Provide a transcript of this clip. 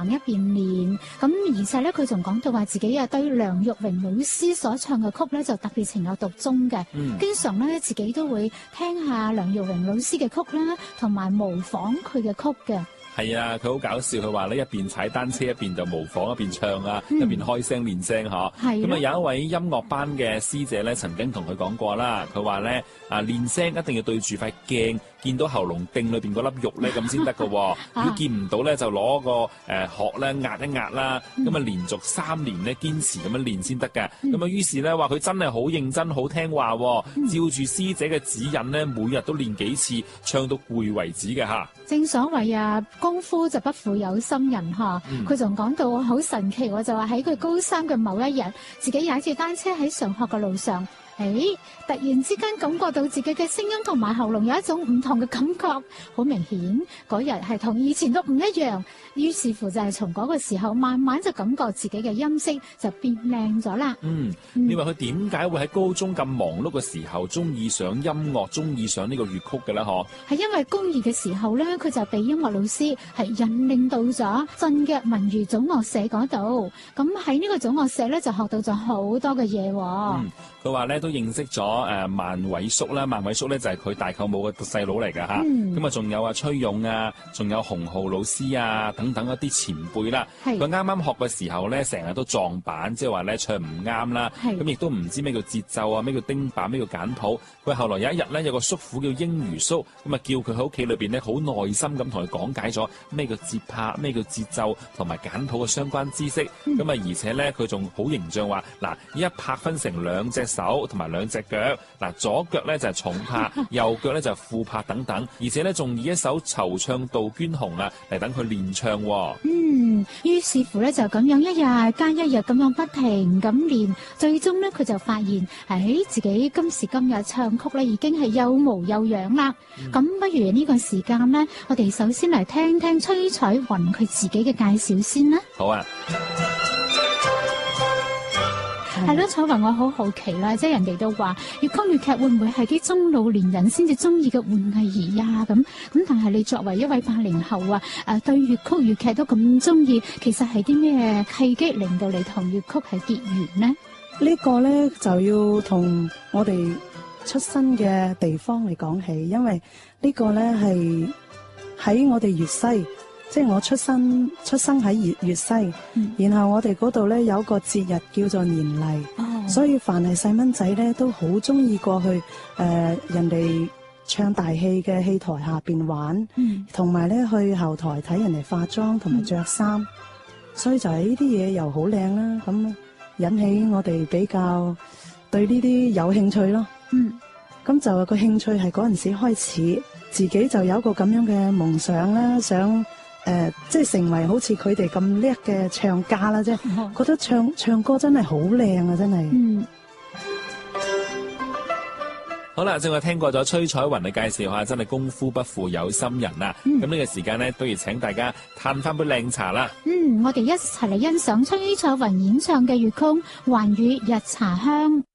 彈一邊練。咁而且咧，佢仲講到話自己啊對梁玉榮老師所唱嘅曲咧就特別情有獨鍾嘅，經常咧自己都會聽下梁玉榮老師嘅曲啦，同埋模仿佢嘅曲嘅。 係啊，佢好搞笑，佢話咧一邊踩單車一邊就模仿一邊唱啊，一邊開聲練聲嗬。咁啊有一位音樂班嘅師姐咧曾經同佢講過啦，佢話咧練聲一定要對住塊鏡，見到喉嚨頂裏邊嗰粒肉咧咁先得㗎。如果見唔到咧，就攞個殼咧壓一壓啦。咁啊連續3年咧堅持咁樣練先得嘅。咁啊於是咧話佢真係好認真好聽話，照住師姐嘅指引咧，每日都練幾次，唱到攰為止嘅嚇。 正所謂啊，功夫就不負有心人嚇。佢仲講到好神奇，我就話喺佢高3嘅某一日，自己踩住單車喺上學嘅路上。突然之間感覺到自己嘅聲音同埋喉嚨有一種唔同嘅感覺，好明顯嗰日係同以前都唔一樣。於是乎就係從嗰個時候慢慢就感覺自己嘅音色就變靚咗啦。 你話佢點解會喺高中咁忙碌嘅時候中意上音樂，中意上呢個粵曲嘅咧？嗬，係因為高2嘅時候咧，佢就被音樂老師係引領到咗鎮嘅文娛總樂社嗰度。咁喺呢個總樂社咧就學到咗好多嘅嘢。 佢話咧都認識咗萬偉叔啦，萬偉叔咧就係佢大舅母嘅細佬嚟㗎嚇。咁啊仲有崔勇啊，仲有洪浩老師啊等等一啲前輩啦。佢啱啱學嘅時候咧，成日都撞板，即係話咧唱唔啱啦。咁亦都唔知咩叫節奏啊，咩叫丁板，咩叫簡譜。佢後來有一日咧，有個叔父叫英如叔，咁啊叫佢喺屋企裏邊咧好耐心咁同佢講解咗咩叫節拍、咩叫節奏同埋簡譜嘅相關知識。咁啊而且咧佢仲好形象話嗱，一拍分成2隻手同埋2隻腳，嗱左腳咧就係重拍，右腳咧就係副拍等等，而且咧仲以一首惆悵杜鵑紅啊嚟等佢練唱。 於是乎咧就咁樣一日加一日咁樣不停咁練，最終咧佢就發現自己今時今日唱曲咧已經係有模有樣啦。咁不如呢個時間咧，我哋首先嚟聽聽崔彩雲佢自己嘅介紹先啦。 好啊。 係咯，彩雲，我好好奇啦，即係人哋都話粵曲粵劇會唔會係啲中老年人先至中意嘅玩藝兒啊？咁但係你作為一位80後啊，對粵曲粵劇都咁中意，其實係啲咩契機令到你同粵曲係結緣呢？ 呢個咧就要同我哋出身嘅地方嚟講起，因為呢個咧係喺我哋粵西。即係我出生喺粵西，然後我哋嗰度咧有個節日叫做年例，所以凡係細蚊仔咧都好中意過去人哋唱大戲嘅戲台下邊玩，同埋咧去後台睇人哋化妝同埋着衫，所以就係呢啲嘢又好靚啦，咁引起我哋比較對呢啲有興趣咯。咁就個興趣係嗰陣時開始，自己就有一個咁樣嘅夢想啦，想即係成為好似佢哋咁叻嘅唱家啦，即係覺得唱歌真係好靚啊，真係。 好啦，正話聽過咗崔彩雲嘅介紹下，真係功夫不負有心人啊！咁呢個時間呢，都要請大家嘆翻杯靚茶啦。 我哋一齊嚟欣賞崔彩雲演唱嘅粵曲《寰宇日茶香》。